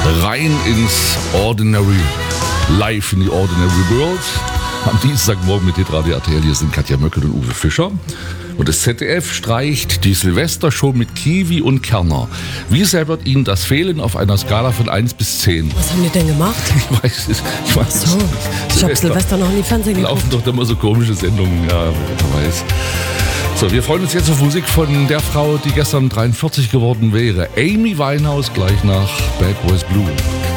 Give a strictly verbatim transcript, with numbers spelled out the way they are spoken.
rein ins Ordinary, live in die Ordinary World. Am Dienstagmorgen mit Hitradio R T L. Hier sind Katja Möckel und Uwe Fischer. Und das Z D F streicht die Silvestershow mit Kiwi und Kerner. Wie sehr wird Ihnen das fehlen auf einer Skala von eins bis zehn? Was haben die denn gemacht? Ich weiß es. Ich weiß So, ich habe Silvester noch nie Fernsehen geguckt. Laufen doch immer so komische Sendungen, ja, wer weiß. So, wir freuen uns jetzt auf Musik von der Frau, die gestern dreiundvierzig geworden wäre. Amy Winehouse, gleich nach Bad Boys Blue.